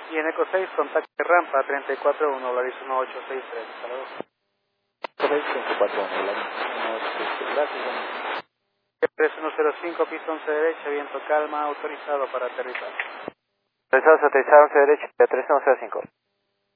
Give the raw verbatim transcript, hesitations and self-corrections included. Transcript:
Y en Eco seis, contacte rampa treinta y cuatro uno, Volaris uno ocho seis tres. Saludos. treinta y cuatro uno, Volaris uno ocho seis tres. Gracias, bueno. tres uno cero cinco, pista once derecha, viento calma, autorizado para aterrizar. Autorizado, aterrizar once derecha, tres uno cero cinco.